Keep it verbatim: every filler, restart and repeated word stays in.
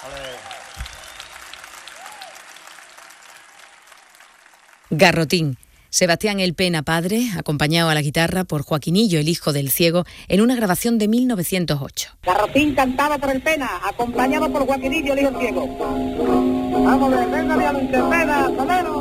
Garrotín. Sebastián El Pena padre, acompañado a la guitarra por Joaquinillo, el hijo del ciego, en una grabación de mil novecientos ocho. Garrotín cantado por El Pena, acompañado por Joaquinillo, el hijo ciego. Vamos a ver, venga, Pena, Pena.